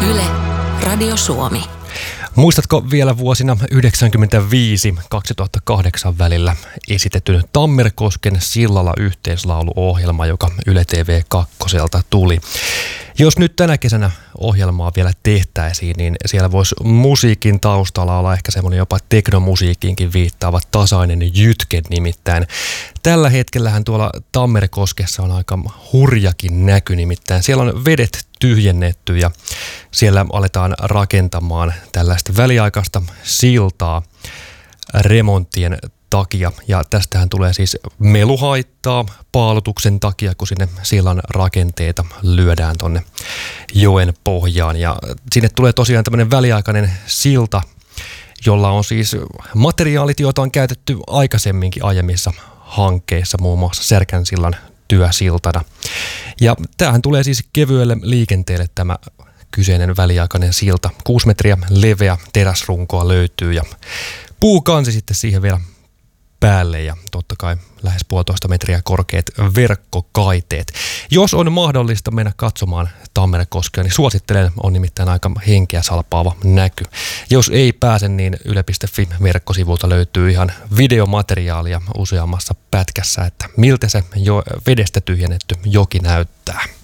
Yle, Radio Suomi. Muistatko vielä vuosina 1995-2008 välillä esitetyn Tammerkosken sillalla yhteislauluohjelma, joka Yle TV 2 tuli? Jos nyt tänä kesänä ohjelmaa vielä tehtäisiin, niin siellä voisi musiikin taustalla olla ehkä semmoinen jopa teknomusiikkiinkin viittaava tasainen jytke nimittäin. Tällä hetkellähän tuolla Tammerkoskessa on aika hurjakin näky nimittäin. Siellä on vedet tyhjennetty ja siellä aletaan rakentamaan tällaista väliaikaista siltaa remonttien takia. Ja tästähän tulee siis meluhaittaa paalutuksen takia, kun sinne sillan rakenteita lyödään tonne joen pohjaan. Ja sinne tulee tosiaan tämmöinen väliaikainen silta, jolla on siis materiaalit, joita on käytetty aikaisemminkin aiemmissa hankkeissa, muun muassa Särkänsillan työsiltana. Ja tämähän tulee siis kevyelle liikenteelle tämä kyseinen väliaikainen silta. 6 metriä leveä teräsrunkoa löytyy ja puukansi sitten siihen vielä päälle ja totta kai lähes 1,5 metriä korkeat verkkokaiteet. Jos on mahdollista mennä katsomaan Tammerkoskea, niin suosittelen, on nimittäin aika henkeä salpaava näky. Jos ei pääse, niin yle.fi-verkkosivulta löytyy ihan videomateriaalia useammassa pätkässä, että miltä se vedestä tyhjennetty joki näyttää.